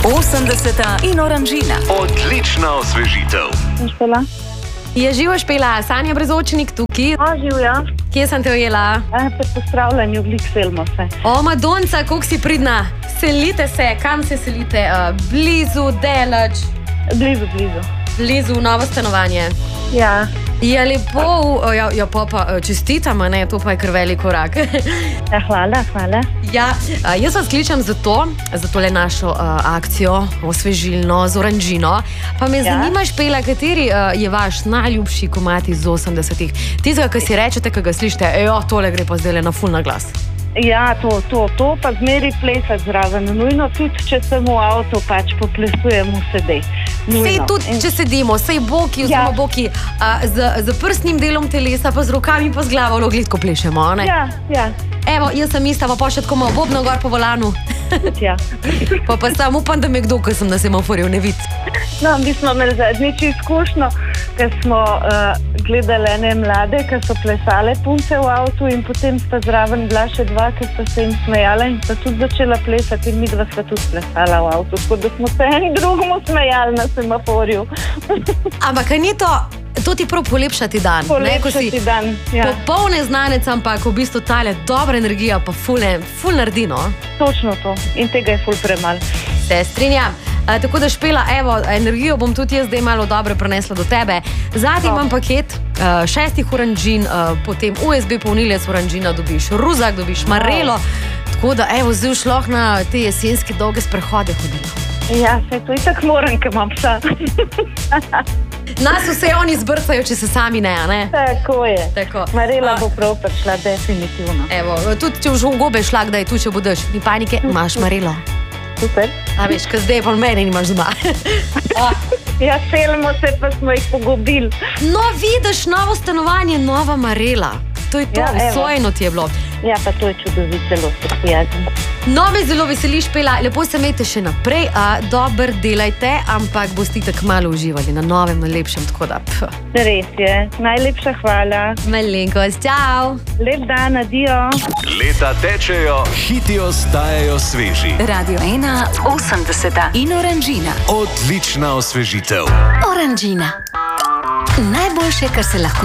80 in Oranžina. Odlična osvežitev. Špela. Je živo Špela, Sanja Brezočnik tukaj. Živja. Kje sem te ujela? Pri pozdravljanju glik selimo se. O, Madonca, koliko si pridna. Selite se, kam se selite? Blizu, daleč? Blizu, v novo stanovanje. Ja. Je lepo, pa čestitam, ne, to pa je kar velik korak. Hvala. Ja, jaz vas kličem za tole našo akcijo osvežilno z Oranžino. Pa me zanima, Špela, kateri je vaš najljubši komad iz 80-ih? Tistega, ki si rečete, ki ga slišite, tole gre pa zdaj na ful na glas. Ja, to pa zmeri plesati zraven. Nujno tudi, če sem v avtu, pač poplesujem vsede. Sej tudi, če sedimo, sej boki, oziroma boki z prstnim delom telesa, pa z rokami, pa z glavo, glitko plešemo, ne? Ja. Evo, jaz sem ista, pa še tako malo bobno gor po volanu. Ja. Pa sam upam, da me kdo, ko sem na semaforju, ne vidi. No, mi smo imeli zadnjič izkušnjo, ker smo gledali ene mlade, ki so plesale punce v avtu in potem sta zraven bila še dva, ki sta se jim smejala in sta tudi začela plesati in midva sta tudi plesala v avtu, tako da smo se en drugemu smejali na semaforju. Ampak kaj ni to ti prav polepšati dan? Polepšati dan, ja. Popoln neznanec, ampak v bistvu tale dobra energija pa ful naredi, no? Točno to. In tega je ful premalo. Se strinjam. Tako da, Špela, evo, energijo bom tudi jaz zdaj malo dobro prenesla do tebe. Zadnji imam paket 6 oranžin, potem USB polnilec oranžina dobiš, ruzak dobiš, marelo. Tako da, evo, zdaj šloh na te jesenske dolge sprehode hodimo. Ja, se to itak moram, ker imam psa. Nas vse oni zbrcajo, če se sami ne, a ne? Tako je. Marela bo prav prišla, definitivno. Evo, tudi če v gobe šla, kdaj tu, če budeš, ni panike, imaš Marelo. Super. A veš, kaj zdaj pa mene nimaš doma. Ja, selimo se, pa smo jih pogubili. No, vidiš, novo stanovanje, nova Marela. To je to, vsojeno ti je bilo. Ja, pa to je čudovit, zelo se prijazim. No, me zelo veseli, Špela, lepo se imejte še naprej, dober delajte, ampak boste tako malo uživali na novem, na lepšem, tako da. Res je, najlepša hvala. Malenkost, čau. Lep dan, adijo. Leta tečejo, hiti ostajajo sveži. Radio 1, 80 in Oranžina. Odlična osvežitev. Oranžina. Najboljše, kar se lahko